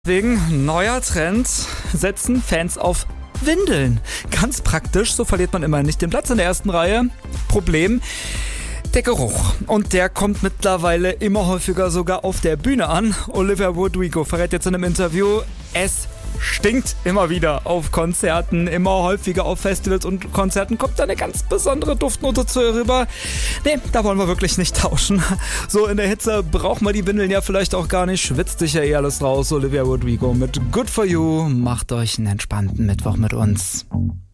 Wegen neuer Trend setzen Fans auf Windeln. Ganz praktisch, so verliert man immerhin nicht den Platz in der ersten Reihe. Problem: der Geruch. Und der kommt mittlerweile immer häufiger sogar auf der Bühne an. Olivia Rodrigo verrät jetzt in einem Interview, es stinkt immer wieder auf Konzerten, immer häufiger auf Festivals und Konzerten kommt da eine ganz besondere Duftnote zu ihr rüber. Nee, da wollen wir wirklich nicht tauschen. So in der Hitze braucht man die Windeln ja vielleicht auch gar nicht, schwitzt sich ja eh alles raus. Olivia Rodrigo mit Good For You. Macht euch einen entspannten Mittwoch mit uns.